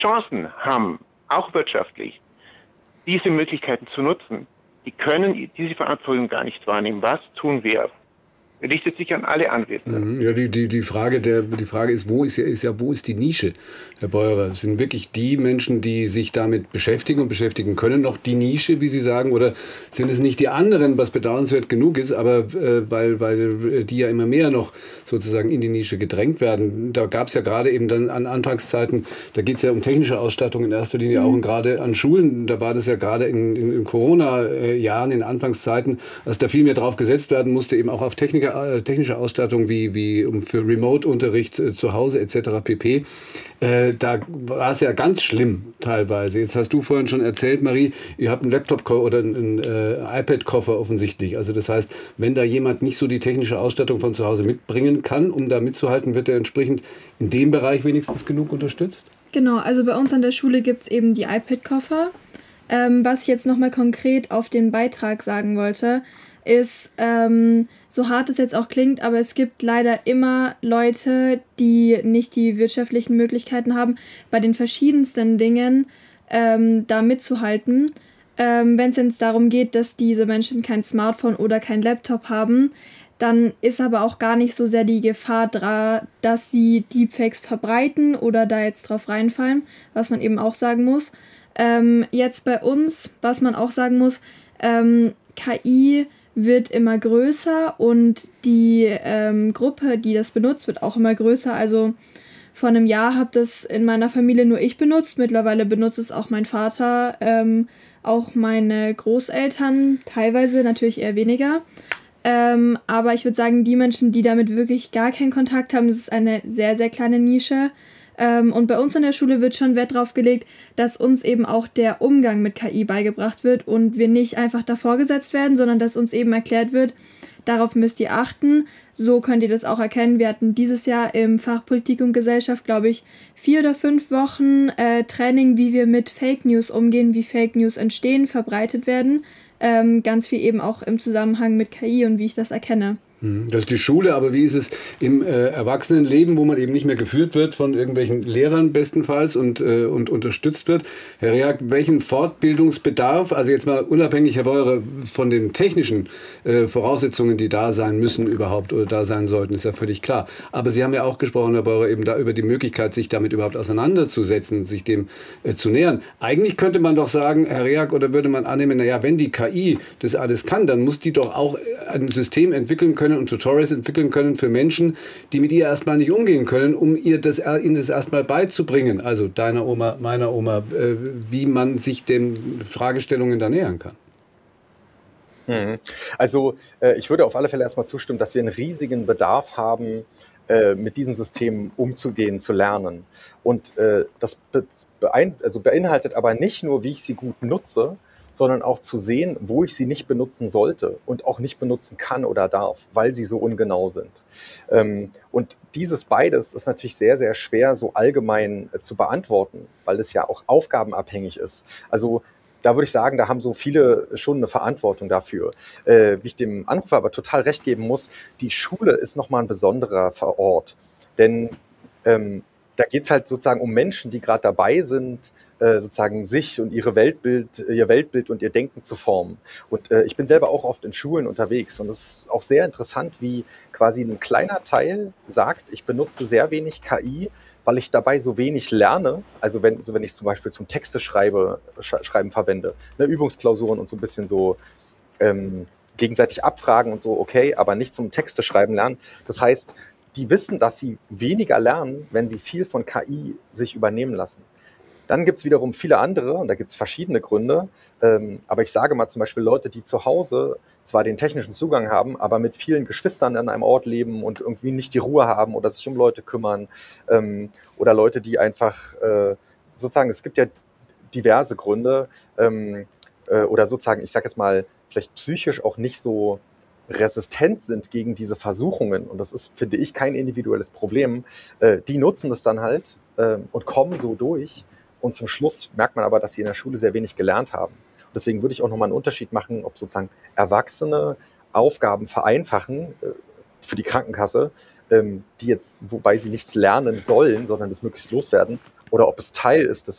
Chancen haben, auch wirtschaftlich, diese Möglichkeiten zu nutzen, die können diese Verantwortung gar nicht wahrnehmen. Was tun wir? Richtet sich an alle Anwesenden. Ja, die Frage ist, wo ist die Nische, Herr Beurer? Sind wirklich die Menschen, die sich damit beschäftigen und beschäftigen können, noch die Nische, wie Sie sagen, oder sind es nicht die anderen, was bedauernswert genug ist, aber weil die ja immer mehr noch sozusagen in die Nische gedrängt werden? Da gab es ja gerade eben dann an Anfangszeiten, da geht es ja um technische Ausstattung in erster Linie auch, und gerade an Schulen, da war das ja gerade in Corona-Jahren, in Anfangszeiten, als da viel mehr drauf gesetzt werden musste, eben auch auf technische Ausstattung wie für Remote-Unterricht zu Hause etc. pp. Da war es ja ganz schlimm teilweise. Jetzt hast du vorhin schon erzählt, Marie, ihr habt einen Laptop oder einen iPad-Koffer offensichtlich. Also das heißt, wenn da jemand nicht so die technische Ausstattung von zu Hause mitbringen kann, um da mitzuhalten, wird er entsprechend in dem Bereich wenigstens genug unterstützt? Genau, also bei uns an der Schule gibt es eben die iPad-Koffer. Was ich jetzt nochmal konkret auf den Beitrag sagen wollte, ist, so hart es jetzt auch klingt, aber es gibt leider immer Leute, die nicht die wirtschaftlichen Möglichkeiten haben, bei den verschiedensten Dingen da mitzuhalten. Wenn es jetzt darum geht, dass diese Menschen kein Smartphone oder kein Laptop haben, dann ist aber auch gar nicht so sehr die Gefahr da, dass sie Deepfakes verbreiten oder da jetzt drauf reinfallen, was man eben auch sagen muss. Jetzt bei uns, was man auch sagen muss, KI wird immer größer und die Gruppe, die das benutzt, wird auch immer größer. Also vor einem Jahr habe das in meiner Familie nur ich benutzt. Mittlerweile benutzt es auch mein Vater, auch meine Großeltern, teilweise natürlich eher weniger. Aber ich würde sagen, die Menschen, die damit wirklich gar keinen Kontakt haben, das ist eine sehr, sehr kleine Nische. Und bei uns in der Schule wird schon Wert drauf gelegt, dass uns eben auch der Umgang mit KI beigebracht wird und wir nicht einfach davor gesetzt werden, sondern dass uns eben erklärt wird, darauf müsst ihr achten, so könnt ihr das auch erkennen. Wir hatten dieses Jahr im Fach Politik und Gesellschaft, glaube ich, 4 oder 5 Wochen Training, wie wir mit Fake News umgehen, wie Fake News entstehen, verbreitet werden. Ganz viel eben auch im Zusammenhang mit KI und wie ich das erkenne. Das ist die Schule, aber wie ist es im Erwachsenenleben, wo man eben nicht mehr geführt wird von irgendwelchen Lehrern bestenfalls und unterstützt wird? Herr Reak, welchen Fortbildungsbedarf, also jetzt mal unabhängig, Herr Beurer, von den technischen Voraussetzungen, die da sein müssen überhaupt oder da sein sollten, ist ja völlig klar. Aber Sie haben ja auch gesprochen, Herr Beurer, eben da über die Möglichkeit, sich damit überhaupt auseinanderzusetzen, sich dem zu nähern. Eigentlich könnte man doch sagen, Herr Reak, oder würde man annehmen, naja, wenn die KI das alles kann, dann muss die doch auch ein System entwickeln können und Tutorials entwickeln können für Menschen, die mit ihr erstmal nicht umgehen können, um ihnen das erstmal beizubringen. Also deiner Oma, meiner Oma, wie man sich den Fragestellungen da nähern kann. Also ich würde auf alle Fälle erstmal zustimmen, dass wir einen riesigen Bedarf haben, mit diesen Systemen umzugehen, zu lernen. Und das beinhaltet aber nicht nur, wie ich sie gut nutze, sondern auch zu sehen, wo ich sie nicht benutzen sollte und auch nicht benutzen kann oder darf, weil sie so ungenau sind. Und dieses beides ist natürlich sehr, sehr schwer so allgemein zu beantworten, weil es ja auch aufgabenabhängig ist. Also da würde ich sagen, da haben so viele schon eine Verantwortung dafür. Wie ich dem Anrufer aber total recht geben muss, die Schule ist nochmal ein besonderer Ort. Denn da geht es halt sozusagen um Menschen, die gerade dabei sind, sozusagen sich und ihr Weltbild und ihr Denken zu formen. Und ich bin selber auch oft in Schulen unterwegs und es ist auch sehr interessant, wie quasi ein kleiner Teil sagt, ich benutze sehr wenig KI, weil ich dabei so wenig lerne, also wenn ich es zum Beispiel zum schreiben verwende, ne, Übungsklausuren und so ein bisschen so gegenseitig abfragen und so, okay, aber nicht zum Texte schreiben lernen. Das heißt, die wissen, dass sie weniger lernen, wenn sie viel von KI sich übernehmen lassen. Dann gibt es wiederum viele andere, und da gibt es verschiedene Gründe, aber ich sage mal zum Beispiel Leute, die zu Hause zwar den technischen Zugang haben, aber mit vielen Geschwistern an einem Ort leben und irgendwie nicht die Ruhe haben oder sich um Leute kümmern, oder Leute, die einfach sozusagen, es gibt ja diverse Gründe, oder sozusagen, ich sage jetzt mal, vielleicht psychisch auch nicht so resistent sind gegen diese Versuchungen, und das ist, finde ich, kein individuelles Problem, die nutzen das dann halt und kommen so durch, und zum Schluss merkt man aber, dass sie in der Schule sehr wenig gelernt haben. Und deswegen würde ich auch nochmal einen Unterschied machen, ob sozusagen Erwachsene Aufgaben vereinfachen für die Krankenkasse, die jetzt, wobei sie nichts lernen sollen, sondern das möglichst loswerden, oder ob es Teil ist des